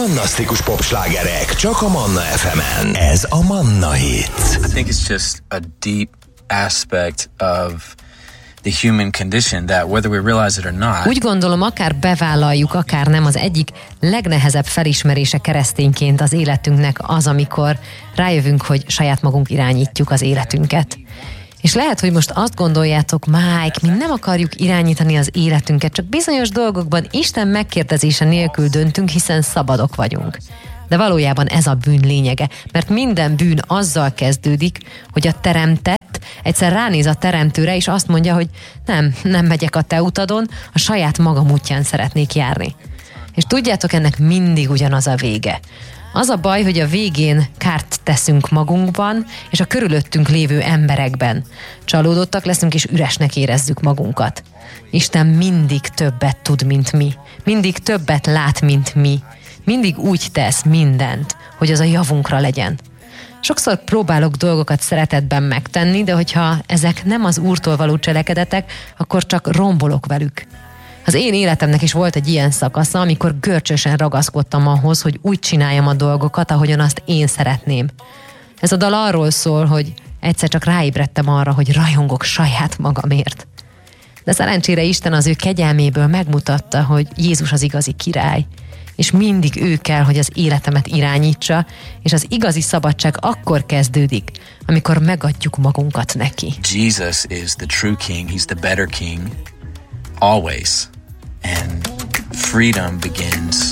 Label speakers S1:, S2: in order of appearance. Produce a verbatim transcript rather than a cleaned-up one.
S1: Fantasztikus popslágerek, csak a Manna ef emen. Ez a Manna Hits.
S2: I think it's just a deep aspect of the human condition that whether we realize it or not.
S3: Úgy gondolom, akár bevállaljuk, akár nem, az egyik legnehezebb felismerése keresztényként az életünknek az, amikor rájövünk, hogy saját magunk irányítjuk az életünket. És lehet, hogy most azt gondoljátok, Mike, mi nem akarjuk irányítani az életünket, csak bizonyos dolgokban Isten megkérdezése nélkül döntünk, hiszen szabadok vagyunk. De valójában ez a bűn lényege, mert minden bűn azzal kezdődik, hogy a teremtett egyszer ránéz a teremtőre, és azt mondja, hogy nem, nem megyek a te utadon, a saját magam útján szeretnék járni. És tudjátok, ennek mindig ugyanaz a vége. Az a baj, hogy a végén kárt teszünk magunkban, és a körülöttünk lévő emberekben. Csalódottak leszünk, és üresnek érezzük magunkat. Isten mindig többet tud, mint mi. Mindig többet lát, mint mi. Mindig úgy tesz mindent, hogy az a javunkra legyen. Sokszor próbálok dolgokat szeretetben megtenni, de hogyha ezek nem az Úrtól való cselekedetek, akkor csak rombolok velük. Az én életemnek is volt egy ilyen szakasza, amikor görcsösen ragaszkodtam ahhoz, hogy úgy csináljam a dolgokat, ahogyan azt én szeretném. Ez a dal arról szól, hogy egyszer csak ráébredtem arra, hogy rajongok saját magamért. De szerencsére Isten az ő kegyelméből megmutatta, hogy Jézus az igazi király, és mindig ő kell, hogy az életemet irányítsa, és az igazi szabadság akkor kezdődik, amikor megadjuk magunkat neki.
S2: Jesus is the true king, he's the better king, always. And freedom begins